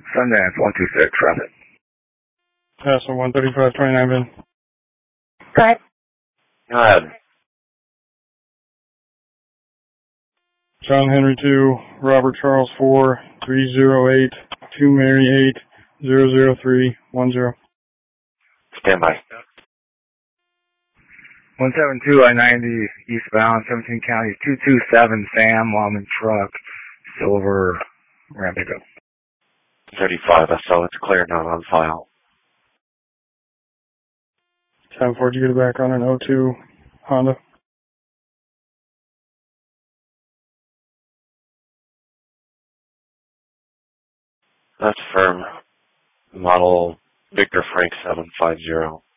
Sundance 126, traffic. Tesla 13529 bin. Go ahead. Go ahead. John Henry 2, Robert Charles 4, 308, 2 Mary 8, 00310. Stand by. 172 I-90 eastbound, 17 County, 227 Sam, Lawman truck, silver Ram pickup. 35 SO, it's clear, not on file. 10-4, did you get it back on an 02 Honda? That's firm. Model Victor Frank 750.